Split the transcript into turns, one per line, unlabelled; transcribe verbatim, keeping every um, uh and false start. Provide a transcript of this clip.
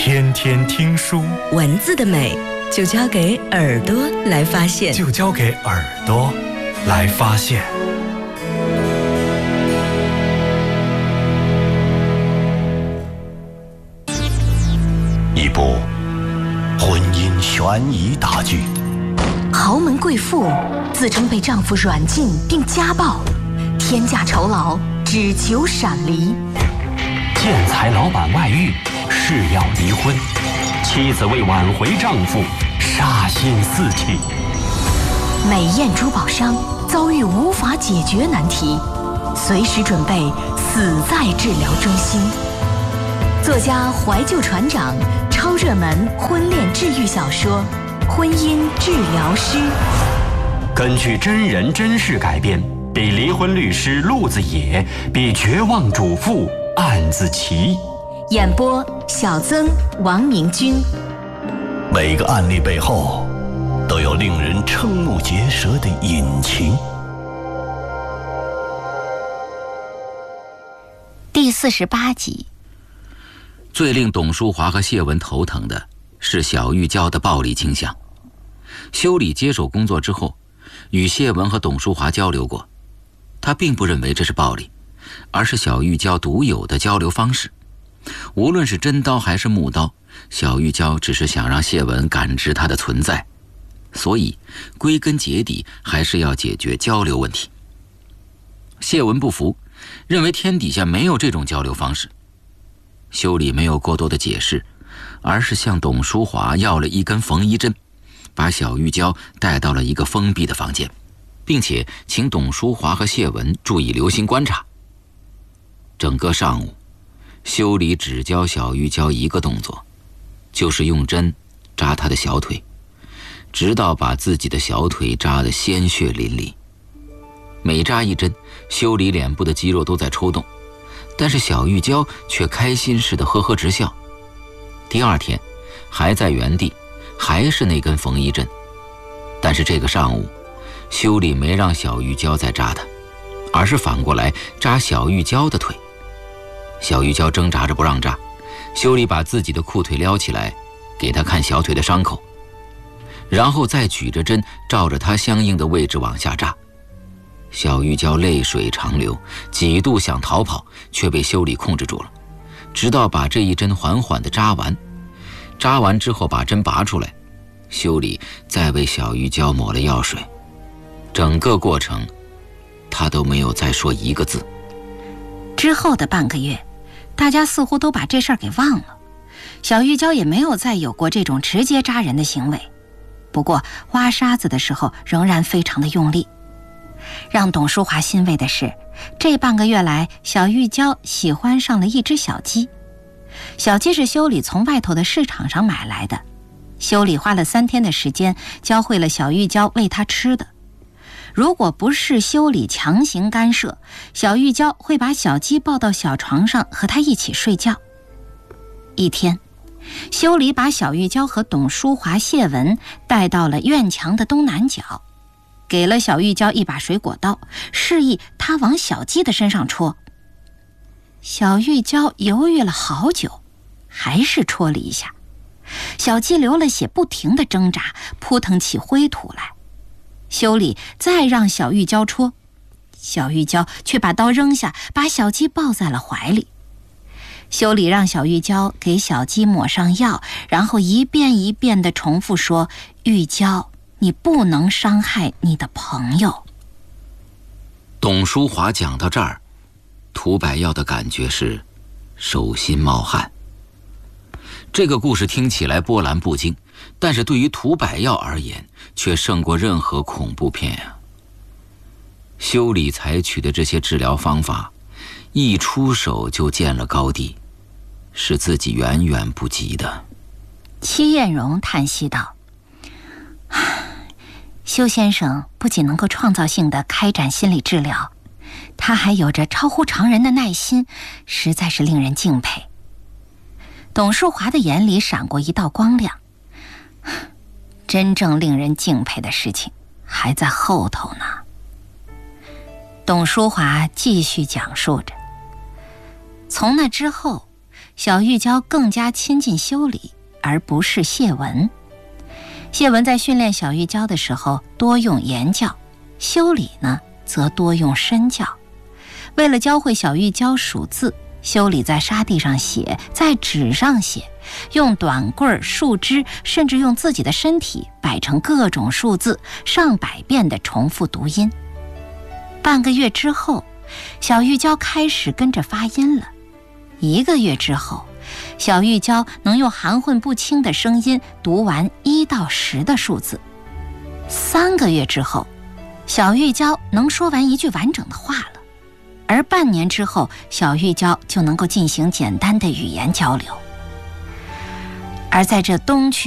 天天听书，
文字的美就交给耳朵来发现，
就交给耳朵来发现。
一部婚姻悬疑大剧，
豪门贵妇自称被丈夫软禁并家暴，天价酬劳只求闪离。
建材老板外遇，誓要离婚，妻子为挽回丈夫，杀心四起。
美艳珠宝商遭遇无法解决难题，随时准备死在治疗中心。作家怀旧船长超热门婚恋治愈小说《婚姻治疗师》，
根据真人真事改编，比离婚律师陆子野，比绝望主妇案子奇。
演播小曾、王明君。
每个案例背后都有令人瞠目结舌的隐情。
第四十八集。
最令董淑华和谢文头疼的是小玉娇的暴力倾向。修理接手工作之后，与谢文和董淑华交流过，他并不认为这是暴力，而是小玉娇独有的交流方式。无论是真刀还是木刀，小玉娇只是想让谢文感知她的存在，所以归根结底还是要解决交流问题。谢文不服，认为天底下没有这种交流方式。修理没有过多的解释，而是向董淑华要了一根缝衣针，把小玉娇带到了一个封闭的房间，并且请董淑华和谢文注意留心观察。整个上午，修理只教小玉娇一个动作，就是用针扎她的小腿，直到把自己的小腿扎得鲜血淋漓。每扎一针，修理脸部的肌肉都在抽动，但是小玉娇却开心似的呵呵直笑。第二天还在原地，还是那根缝衣针，但是这个上午修理没让小玉娇再扎她，而是反过来扎小玉娇的腿。小玉娇挣扎着不让扎，修理把自己的裤腿撩起来给她看小腿的伤口，然后再举着针照着她相应的位置往下扎。小玉娇泪水长流，几度想逃跑，却被修理控制住了，直到把这一针缓缓地扎完。扎完之后把针拔出来，修理再为小玉娇抹了药水。整个过程他都没有再说一个字。
之后的半个月，大家似乎都把这事儿给忘了，小玉娇也没有再有过这种直接扎人的行为，不过挖沙子的时候仍然非常的用力。让董淑华欣慰的是，这半个月来小玉娇喜欢上了一只小鸡。小鸡是修理从外头的市场上买来的，修理花了三天的时间教会了小玉娇喂它吃的。如果不是修理强行干涉，小玉娇会把小鸡抱到小床上和它一起睡觉。一天，修理把小玉娇和董淑华、谢文带到了院墙的东南角，给了小玉娇一把水果刀，示意她往小鸡的身上戳。小玉娇犹豫了好久，还是戳了一下。小鸡流了血，不停地挣扎，扑腾起灰土来。修理再让小玉娇戳，小玉娇却把刀扔下，把小鸡抱在了怀里。修理让小玉娇给小鸡抹上药，然后一遍一遍地重复说：玉娇，你不能伤害你的朋友。
董淑华讲到这儿，涂百耀的感觉是手心冒汗。这个故事听起来波澜不惊，但是对于涂百耀而言却胜过任何恐怖片啊。修理采取的这些治疗方法，一出手就见了高低，是自己远远不及的。
戚艳荣叹息道：修先生不仅能够创造性地开展心理治疗，他还有着超乎常人的耐心，实在是令人敬佩。董淑华的眼里闪过一道光亮，真正令人敬佩的事情还在后头呢。董淑华继续讲述着，从那之后， 小玉娇更加亲近修理，而不是谢文。谢文在训练小玉娇的时候多用言教，修理呢则多用身教。为了教会小玉娇数字，修理在沙地上写，在纸上写，用短棍、树枝，甚至用自己的身体摆成各种数字，上百遍地重复读音。半个月之后，小玉娇开始跟着发音了。一个月之后，小玉娇能用含混不清的声音读完一到十的数字。三个月之后，小玉娇能说完一句完整的话了。而半年之后，小玉娇就能够进行简单的语言交流。而在这冬去